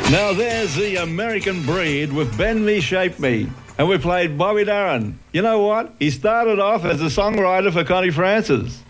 Now there's the American Breed with Bend Me, Shape Me. And we played Bobby Darin. You know what? He started off as a songwriter for Connie Francis.